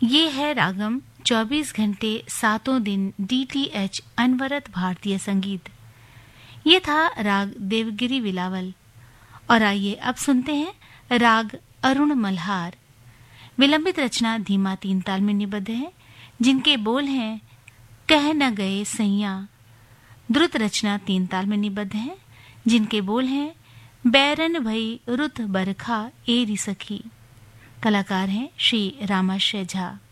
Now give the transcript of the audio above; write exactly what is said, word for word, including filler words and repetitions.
ये है रागम चौबीस घंटे सातों दिन डीटीएच अनवरत भारतीय संगीत। ये था राग देवगिरी विलावल। और आइए अब सुनते हैं राग अरुण मल्हार। विलंबित रचना धीमा तीन ताल में निबद्ध है, जिनके बोल हैं कह न गए सैया। द्रुत रचना तीन ताल में निबद्ध है, जिनके बोल हैं बैरन भई रुत बरखा एरी सखी। कलाकार हैं श्री रामाशय झा।